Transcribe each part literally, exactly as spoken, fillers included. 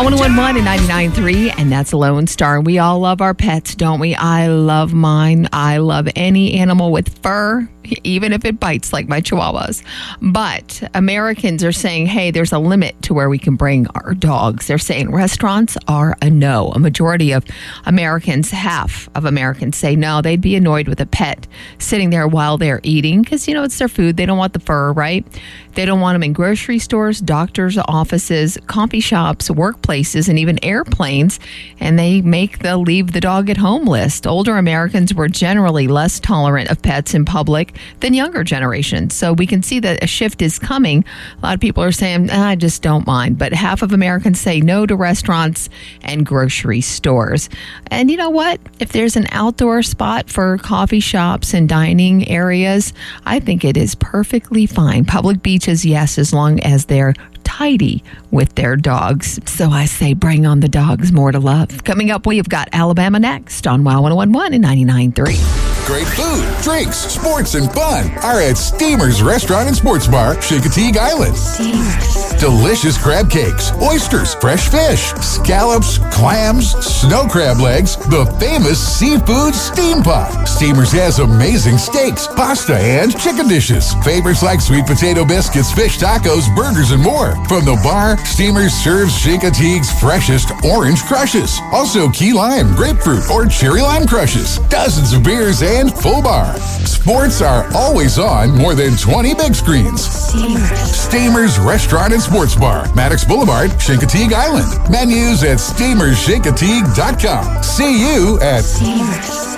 Wow, one oh one point one and ninety-nine point three, and that's Lone Star. We all love our pets, don't we? I love mine. I love any animal with fur, even if it bites like my chihuahuas. But Americans are saying, hey, there's a limit to where we can bring our dogs. They're saying restaurants are a no. A majority of Americans, half of Americans say no. They'd be annoyed with a pet sitting there while they're eating because, you know, it's their food. They don't want the fur, right? They don't want them in grocery stores, doctors' offices, coffee shops, workplaces, and even airplanes. And they make the leave the dog at home list. Older Americans were generally less tolerant of pets in public than younger generations. So we can see that a shift is coming. A lot of people are saying, ah, I just don't mind. But half of Americans say no to restaurants and grocery stores. And you know what? If there's an outdoor spot for coffee shops and dining areas, I think it is perfectly fine. Public beaches, yes, as long as they're tidy with their dogs. So I say bring on the dogs, more to love. Coming up, we've got Alabama next on Wow one oh one point one and ninety-nine point three. Great food, drinks, sports, and fun are at Steamer's Restaurant and Sports Bar, Chincoteague Island. Steamers. Delicious crab cakes, oysters, fresh fish, scallops, clams, snow crab legs, the famous seafood steam pot. Steamer's has amazing steaks, pasta, and chicken dishes. Favorites like sweet potato biscuits, fish tacos, burgers, and more. From the bar, Steamer's serves Chincoteague's freshest orange crushes. Also key lime, grapefruit, or cherry lime crushes. Dozens of beers and full bar. Sports are always on more than twenty big screens. Steamers. Steamer's Restaurant and Sports Bar, Maddox Boulevard, Chincoteague Island. Menus at steamers chincoteague dot com. See you at Steamers.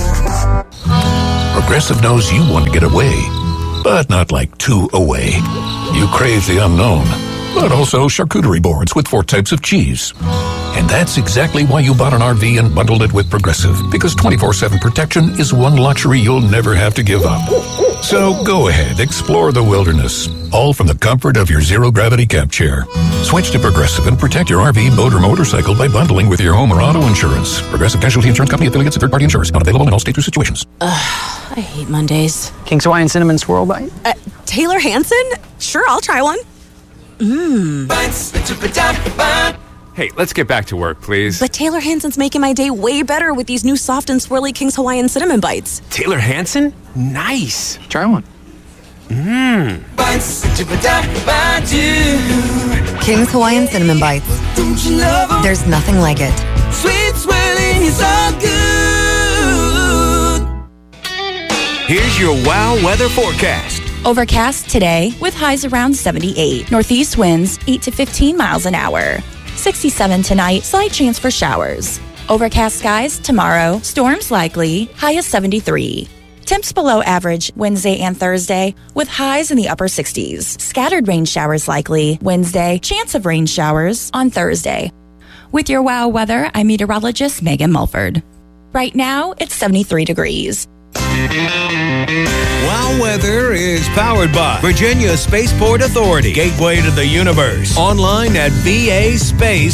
Progressive knows you want to get away, but not like too away. You crave the unknown, but also charcuterie boards with four types of cheese. And that's exactly why you bought an R V and bundled it with Progressive, because twenty-four seven protection is one luxury you'll never have to give up. So go ahead, explore the wilderness, all from the comfort of your zero-gravity camp chair. Switch to Progressive and protect your R V, boat, or motorcycle by bundling with your home or auto insurance. Progressive Casualty Insurance Company, affiliates, and third-party insurers. Not available in all states or situations. Ugh, I hate Mondays. King's Hawaiian Cinnamon Swirl Bite? Uh, Taylor Hansen? Sure, I'll try one. Mmm. Hey, let's get back to work, please. But Taylor Hansen's making my day way better with these new soft and swirly King's Hawaiian Cinnamon Bites. Taylor Hansen? Nice. Try one. Mmm. King's Hawaiian Cinnamon Bites. There's nothing like it. Sweet swirling is all good. Here's your Wow weather forecast. Overcast today with highs around seventy-eight. Northeast winds eight to fifteen miles an hour. sixty-seven tonight, slight chance for showers. Overcast skies tomorrow, storms likely, high of seventy-three. Temps below average Wednesday and Thursday with highs in the upper sixties. Scattered rain showers likely Wednesday, chance of rain showers on Thursday. With your Wow weather, I'm meteorologist Megan Mulford. Right now, it's seventy-three degrees. Wow weather is powered by Virginia Spaceport Authority, gateway to the universe. Online at V A Space.